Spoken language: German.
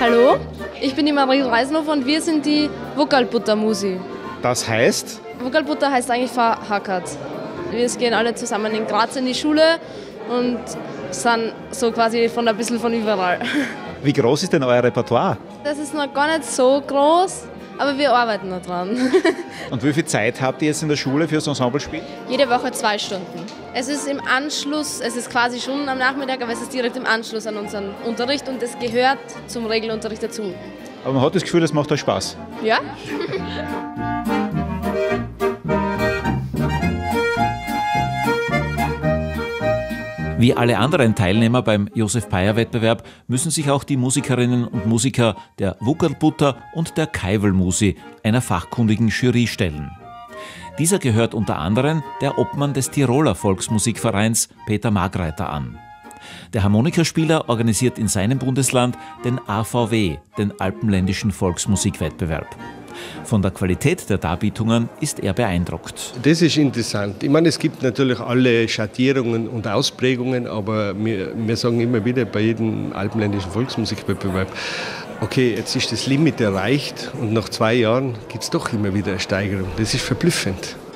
Hallo, ich bin die Marie Reisnow und wir sind die Vokalbutter-Musi. Das heißt? Vokalbutter heißt eigentlich verhackert. Wir gehen alle zusammen in Graz in die Schule und sind so quasi von ein bisschen von überall. Wie groß ist denn euer Repertoire? Das ist noch gar nicht so groß, aber wir arbeiten noch dran. Und wie viel Zeit habt ihr jetzt in der Schule für das Ensemblespiel? Jede Woche 2 Stunden. Es ist im Anschluss, es ist quasi schon am Nachmittag, aber es ist direkt im Anschluss an unseren Unterricht und es gehört zum Regelunterricht dazu. Aber man hat das Gefühl, das macht euch Spaß. Ja? Wie alle anderen Teilnehmer beim Josef-Peier-Wettbewerb müssen sich auch die Musikerinnen und Musiker der Vokalbutter und der Kaiwel-Musi einer fachkundigen Jury stellen. Dieser gehört unter anderem der Obmann des Tiroler Volksmusikvereins Peter Margreiter an. Der Harmonikaspieler organisiert in seinem Bundesland den AVW, den Alpenländischen Volksmusikwettbewerb. Von der Qualität der Darbietungen ist er beeindruckt. Das ist interessant. Ich meine, es gibt natürlich alle Schattierungen und Ausprägungen, aber wir sagen immer wieder bei jedem alpenländischen Volksmusikwettbewerb, okay, jetzt ist das Limit erreicht und nach 2 Jahren gibt es doch immer wieder eine Steigerung. Das ist verblüffend.